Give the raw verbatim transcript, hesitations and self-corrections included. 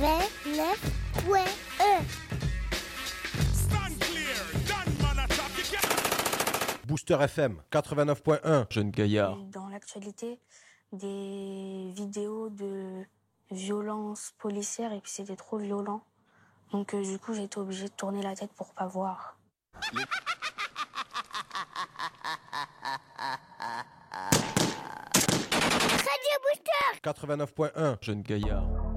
quatre-vingt-neuf point un. Booster F M quatre-vingt-neuf point un. Jeune Gaillard. Dans l'actualité, des vidéos de violence policière et puis c'était trop violent. Donc euh, du coup, j'ai été obligée de tourner la tête pour pas voir. Les... Radio Booster quatre-vingt-neuf point un. Jeune Gaillard.